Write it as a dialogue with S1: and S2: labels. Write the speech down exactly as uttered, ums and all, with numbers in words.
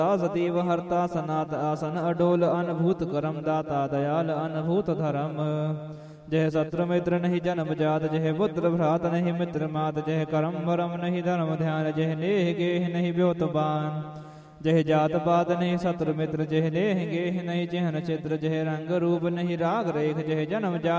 S1: सतीव हरता सनात आसन अडोल अनभूत करम दाता दयाल अनभूत धर्म। जह शत्रु मित्र नहीं जन्म जात जह पुत्र भ्रात नहीं मित्र मात जह करम वरम नहीं धर्म ध्यान जह नेह गेह नहीं ब्योत बान। जह जात पात नहीं शत्रु मित्र जह नेह गेह नहीं चिहन चित्र जह रंग रूप नहीं राग रेख जह जन्म जात